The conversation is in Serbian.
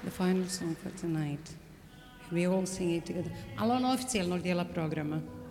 the final song for tonight. We all sing it together. Alla oficijalnog dijela programa.